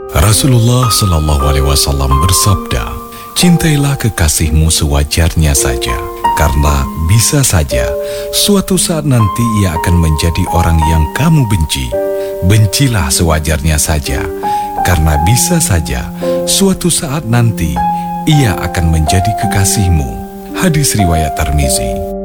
Rasulullah Shallallahu Alaihi Wasallam bersabda, "Cintailah kekasihmu sewajarnya saja, karena bisa saja suatu saat nanti ia akan menjadi orang yang kamu benci. Bencilah sewajarnya saja, karena bisa saja suatu saat nanti ia akan menjadi kekasihmu." Hadis riwayat Tirmizi.